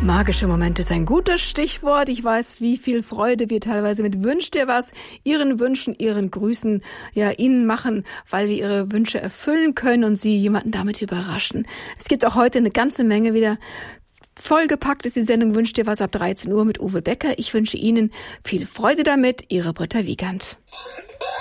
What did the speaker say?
Magische Momente ist ein gutes Stichwort. Ich weiß, wie viel Freude wir teilweise mit Wünsch dir was, Ihren Wünschen, Ihren Grüßen, ja, Ihnen machen, weil wir Ihre Wünsche erfüllen können und Sie jemanden damit überraschen. Es gibt auch heute eine ganze Menge wieder. Vollgepackt ist die Sendung Wünsch dir was ab 13 Uhr mit Uwe Becker. Ich wünsche Ihnen viel Freude damit. Ihre Britta Wiegand.